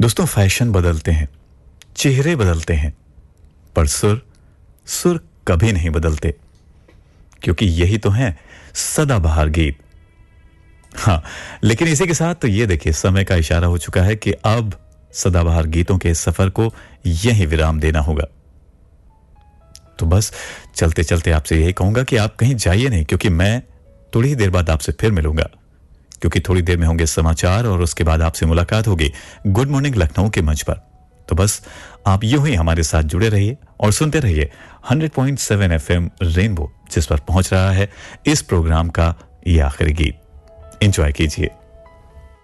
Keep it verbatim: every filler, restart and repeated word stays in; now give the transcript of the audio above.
दोस्तों फैशन बदलते हैं, चेहरे बदलते हैं, पर सुर सुर कभी नहीं बदलते, क्योंकि यही तो है सदाबहार गीत। हाँ, लेकिन इसी के साथ तो ये देखिए समय का इशारा हो चुका है कि अब सदाबहार गीतों के सफर को यहीं विराम देना होगा। तो बस चलते चलते आपसे यही कहूंगा कि आप कहीं जाइए नहीं, क्योंकि मैं थोड़ी ही देर बाद आपसे फिर मिलूंगा, क्योंकि थोड़ी देर में होंगे समाचार और उसके बाद आपसे मुलाकात होगी गुड मॉर्निंग लखनऊ के मंच पर। तो बस आप यूं ही हमारे साथ जुड़े रहिए और सुनते रहिए hundred point seven FM rainbow, जिस पर पहुंच रहा है इस प्रोग्राम का ये आखिरी गीत। एंजॉय कीजिए।